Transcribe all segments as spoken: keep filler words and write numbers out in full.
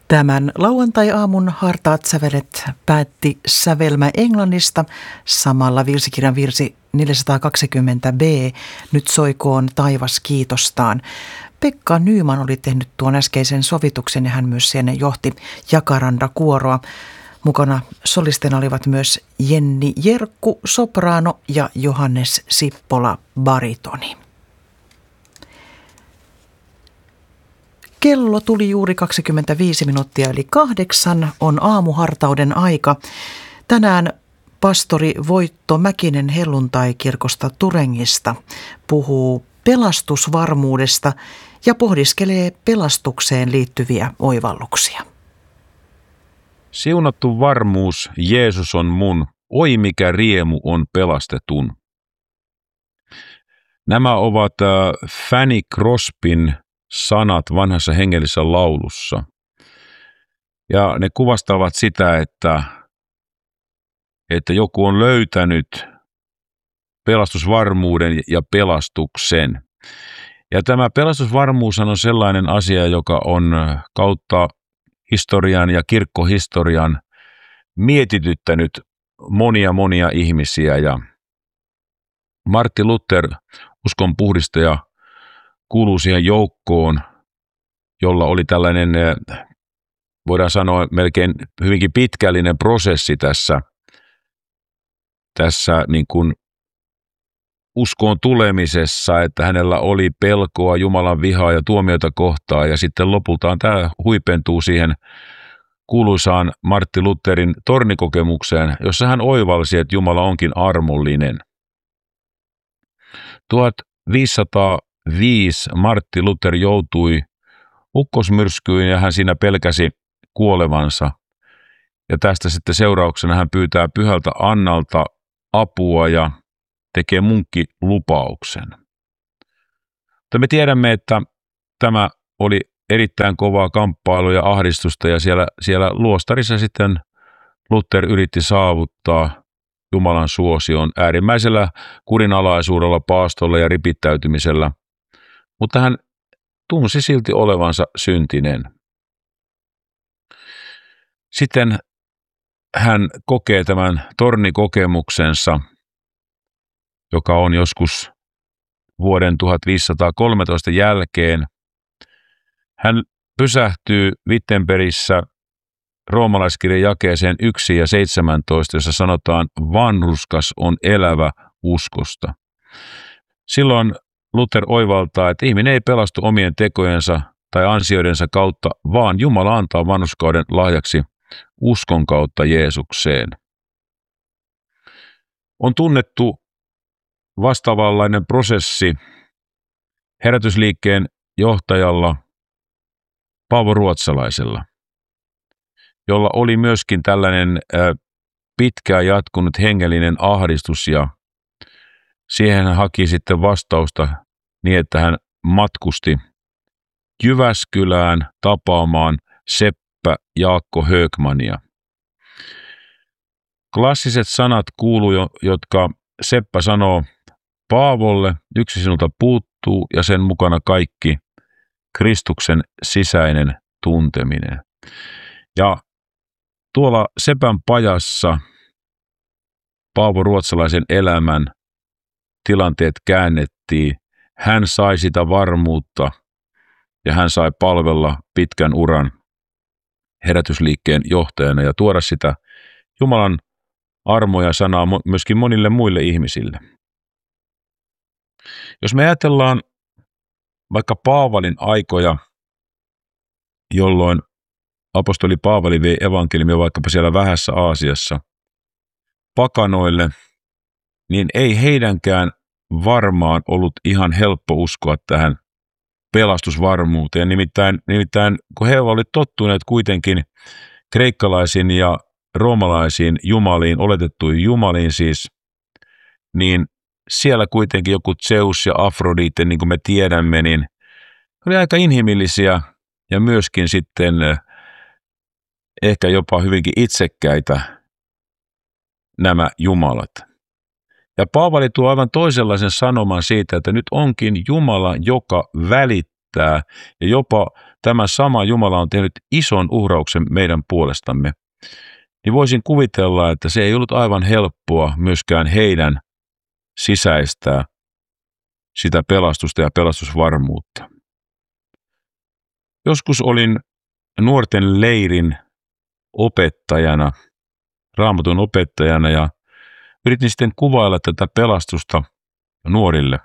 Tämän lauantai-aamun Hartaat sävelet päätti sävelmä Englannista samalla virsikirjan virsi neljäsataakaksikymmentä b. Nyt soikoon taivas kiitostaan. Pekka Nyman oli tehnyt tuon äskeisen sovituksen ja hän myös sen johti Jakaranda-kuoroa. Mukana solistena olivat myös Jenni Jerkku, sopraano ja Johannes Sippola, baritoni. Kello tuli juuri kaksikymmentäviisi minuuttia eli kahdeksan, on aamuhartauden aika. Tänään pastori Voitto Mäkinen helluntai-kirkosta Turengista puhuu pelastusvarmuudesta ja pohdiskelee pelastukseen liittyviä oivalluksia. Siunattu varmuus, Jeesus on mun, oi mikä riemu on pelastetun. Nämä ovat äh, Fanny Crosbyn sanat vanhassa hengellisessä laulussa. Ja ne kuvastavat sitä, että, että joku on löytänyt pelastusvarmuuden ja pelastuksen. Ja tämä pelastusvarmuus on sellainen asia, joka on kautta historian ja kirkkohistorian mietityttänyt monia monia ihmisiä. Ja Martti Luther, uskon puhdistaja, kuuluu siihen joukkoon, jolla oli tällainen, voidaan sanoa, melkein hyvinkin pitkällinen prosessi tässä, tässä niin kuin uskoon tulemisessa, että hänellä oli pelkoa, Jumalan vihaa ja tuomiota kohtaan, ja sitten lopultaan tämä huipentuu siihen kuuluisaan Martti Lutherin tornikokemukseen, jossa hän oivalsi, että Jumala onkin armollinen. tuhatviisisataaviisi Martti Luther joutui ukkosmyrskyyn ja hän siinä pelkäsi kuolevansa. Ja tästä sitten seurauksena hän pyytää Pyhältä Annalta apua ja tekee munkkilupauksen. Mutta me tiedämme, että tämä oli erittäin kovaa kamppailua ja ahdistusta ja siellä, siellä luostarissa sitten Luther yritti saavuttaa Jumalan suosion äärimmäisellä kurinalaisuudella, paastolla ja ripittäytymisellä, mutta hän tunsi silti olevansa syntinen. Sitten hän kokee tämän tornikokemuksensa, joka on joskus vuoden tuhatviisisataakolmetoista jälkeen. Hän pysähtyy Wittenbergissä roomalaiskirjan jakeeseen yksi ja seitsemäntoista, jossa sanotaan, vanhurskas on elävä uskosta. Silloin Luther oivaltaa, että ihminen ei pelastu omien tekojensa tai ansioidensa kautta, vaan Jumala antaa vanhurskauden lahjaksi uskon kautta Jeesukseen. On tunnettu vastaavanlainen prosessi herätysliikkeen johtajalla Paavo Ruotsalaisella, jolla oli myöskin tällainen pitkään jatkunut hengellinen ahdistus ja siihen hän haki sitten vastausta niin, että hän matkusti Jyväskylään tapaamaan Seppä Jaakko Högmania. Klassiset sanat kuuluu, jotka Seppä sanoo Paavolle, yksi sinulta puuttuu ja sen mukana kaikki Kristuksen sisäinen tunteminen. Ja tuolla Sepän pajassa Paavo Ruotsalaisen elämän tilanteet käännettiin. Hän sai sitä varmuutta ja hän sai palvella pitkän uran herätysliikkeen johtajana ja tuoda sitä Jumalan armoa ja sanaa myöskin monille muille ihmisille. Jos me ajatellaan vaikka Paavalin aikoja, jolloin apostoli Paavali vei evankeliumia vaikkapa siellä vähässä Aasiassa pakanoille, niin ei heidänkään varmaan ollut ihan helppo uskoa tähän pelastusvarmuuteen. Nimittäin, nimittäin kun he olivat tottuneet kuitenkin kreikkalaisiin ja roomalaisiin jumaliin, oletettuihin jumaliin siis, niin siellä kuitenkin joku Zeus ja Afrodite, niin kuin me tiedämme, niin oli aika inhimillisiä ja myöskin sitten ehkä jopa hyvinkin itsekkäitä nämä jumalat. Ja Paavali tuo aivan toisenlaisen sanoman siitä, että nyt onkin Jumala, joka välittää riittää. Ja jopa tämä sama Jumala on tehnyt ison uhrauksen meidän puolestamme. Niin voisin kuvitella, että se ei ollut aivan helppoa myöskään heidän sisäistää sitä pelastusta ja pelastusvarmuutta. Joskus olin nuorten leirin opettajana, Raamatun opettajana, ja yritin sitten kuvailla tätä pelastusta nuorille.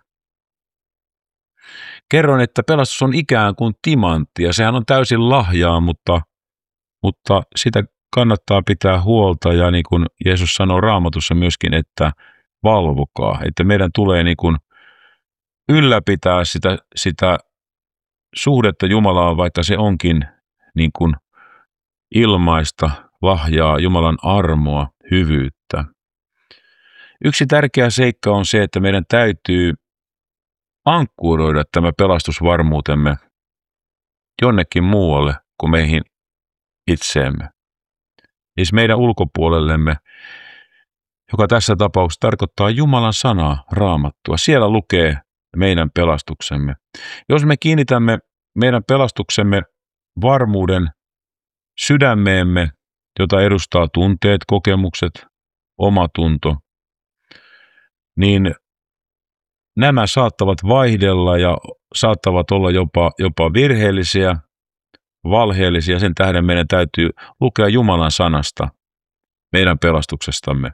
Kerron, että pelastus on ikään kuin timantti, ja sehän on täysin lahjaa, mutta, mutta sitä kannattaa pitää huolta, ja niin kuin Jeesus sanoo Raamatussa myöskin, että valvokaa, että meidän tulee niin kuin ylläpitää sitä, sitä suhdetta Jumalaan, vaikka se onkin niin kuin ilmaista lahjaa, Jumalan armoa, hyvyyttä. Yksi tärkeä seikka on se, että meidän täytyy ankkuroida tämä pelastusvarmuutemme jonnekin muualle kuin meihin itseemme. Siis meidän ulkopuolellemme, joka tässä tapauksessa tarkoittaa Jumalan sanaa, Raamattua. Siellä lukee meidän pelastuksemme. Jos me kiinnitämme meidän pelastuksemme varmuuden sydämeemme, jota edustaa tunteet, kokemukset, omatunto, niin nämä saattavat vaihdella ja saattavat olla jopa, jopa virheellisiä, valheellisia. Sen tähden meidän täytyy lukea Jumalan sanasta meidän pelastuksestamme.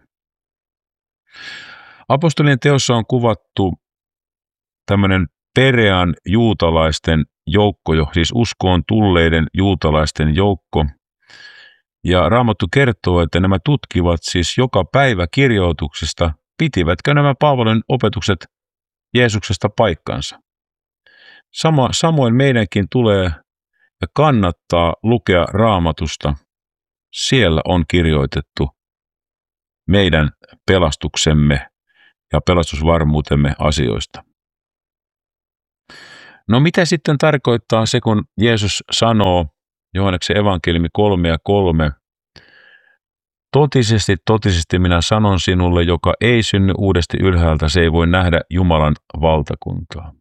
Apostolien teossa on kuvattu tämmöinen Perean juutalaisten joukko, siis uskoon tulleiden juutalaisten joukko. Ja Raamattu kertoo, että nämä tutkivat siis joka päivä kirjoituksista, pitivätkö nämä Paavalin opetukset Jeesuksesta paikkansa. Samo, samoin meidänkin tulee ja kannattaa lukea Raamatusta. Siellä on kirjoitettu meidän pelastuksemme ja pelastusvarmuutemme asioista. No mitä sitten tarkoittaa se, kun Jeesus sanoo Johanneksen evankeliumi kolme ja kolme, totisesti, totisesti minä sanon sinulle, joka ei synny uudesti ylhäältä, se ei voi nähdä Jumalan valtakuntaa.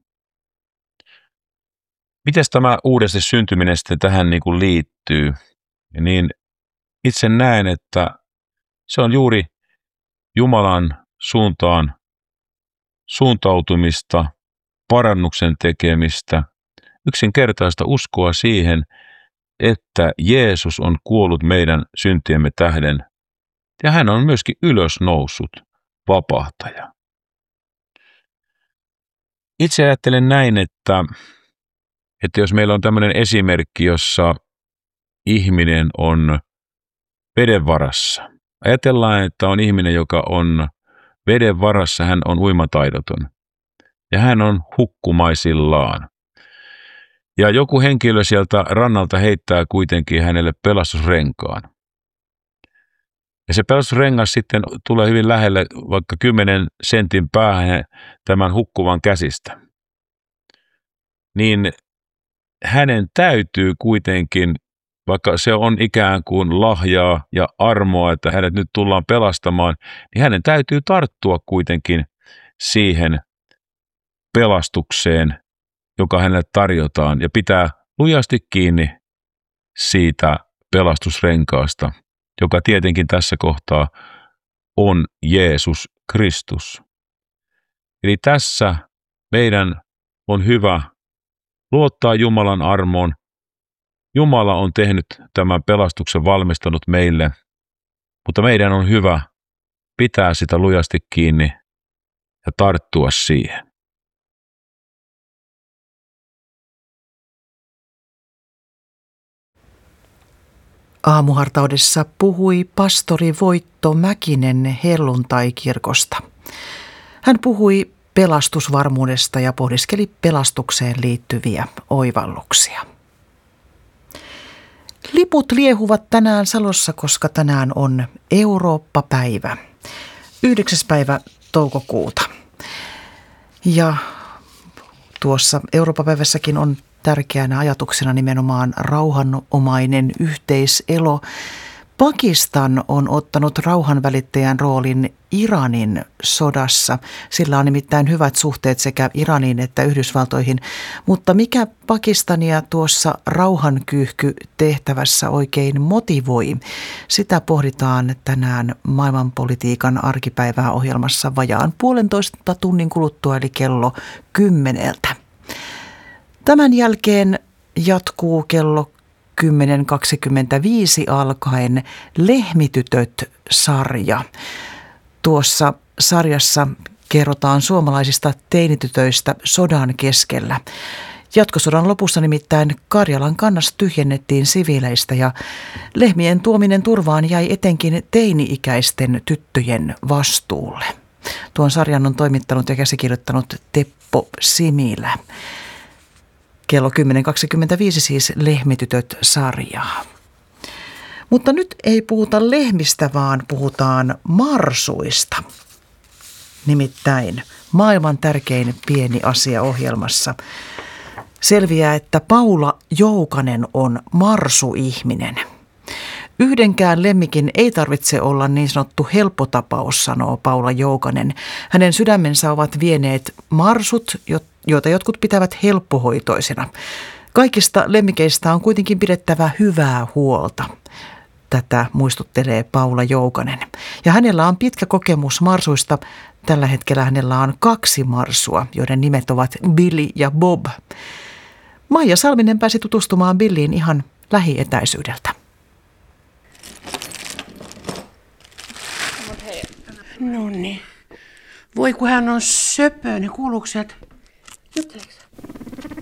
Mites tämä uudesti syntyminen sitten tähän niin kuin liittyy? Niin itse näen, että se on juuri Jumalan suuntaan suuntautumista, parannuksen tekemistä, yksinkertaista uskoa siihen, että Jeesus on kuollut meidän syntiemme tähden ja hän on myöskin ylösnoussut vapahtaja. Itse ajattelen näin, että, että jos meillä on tämmöinen esimerkki, jossa ihminen on veden varassa. Ajatellaan, että on ihminen, joka on veden varassa, hän on uimataidoton ja hän on hukkumaisillaan. Ja joku henkilö sieltä rannalta heittää kuitenkin hänelle pelastusrenkaan. Ja se pelastusrengas sitten tulee hyvin lähelle, vaikka kymmenen sentin päähän tämän hukkuvan käsistä. Niin hänen täytyy kuitenkin, vaikka se on ikään kuin lahjaa ja armoa, että hänet nyt tullaan pelastamaan, niin hänen täytyy tarttua kuitenkin siihen pelastukseen, joka hänelle tarjotaan, ja pitää lujasti kiinni siitä pelastusrenkaasta, joka tietenkin tässä kohtaa on Jeesus Kristus. Eli tässä meidän on hyvä luottaa Jumalan armoon. Jumala on tehnyt tämän pelastuksen, valmistanut meille, mutta meidän on hyvä pitää sitä lujasti kiinni ja tarttua siihen. Aamuhartaudessa puhui pastori Voitto Mäkinen helluntaikirkosta. Hän puhui pelastusvarmuudesta ja pohdiskeli pelastukseen liittyviä oivalluksia. Liput liehuvat tänään Salossa, koska tänään on Eurooppa-päivä, yhdeksäs päivä toukokuuta. Ja tuossa Eurooppa-päivässäkin on tärkeänä ajatuksena nimenomaan rauhanomainen yhteiselo. Pakistan on ottanut rauhanvälittäjän roolin Iranin sodassa. Sillä on nimittäin hyvät suhteet sekä Iraniin että Yhdysvaltoihin. Mutta mikä Pakistania tuossa rauhankyyhky-tehtävässä oikein motivoi? Sitä pohditaan tänään maailmanpolitiikan arkipäivää ohjelmassa vajaan puolentoista tunnin kuluttua, eli kello kymmeneltä. Tämän jälkeen jatkuu kello kymmenen kaksikymmentäviisi alkaen Lehmitytöt-sarja. Tuossa sarjassa kerrotaan suomalaisista teinitytöistä sodan keskellä. Jatkosodan lopussa nimittäin Karjalan kannas tyhjennettiin siviileistä ja lehmien tuominen turvaan jäi etenkin teini-ikäisten tyttöjen vastuulle. Tuon sarjan on toimittanut ja käsikirjoittanut Teppo Similä. Kello kymmenen kaksikymmentäviisi siis Lehmitytöt-sarjaa. Mutta nyt ei puhuta lehmistä, vaan puhutaan marsuista. Nimittäin maailman tärkein pieni asia ohjelmassa selviää, että Paula Joukanen on marsuihminen. Yhdenkään lemmikin ei tarvitse olla niin sanottu helppo tapaus, sanoo Paula Joukanen. Hänen sydämensä ovat vieneet marsut, joita jotkut pitävät helppohoitoisina. Kaikista lemmikeistä on kuitenkin pidettävä hyvää huolta. Tätä muistuttelee Paula Joukanen. Ja hänellä on pitkä kokemus marsuista. Tällä hetkellä hänellä on kaksi marsua, joiden nimet ovat Billy ja Bob. Maija Salminen pääsi tutustumaan Billyin ihan lähietäisyydeltä. No niin. Voi kun hän on söpö, niin kuuluuko sieltä? Jutteleeko?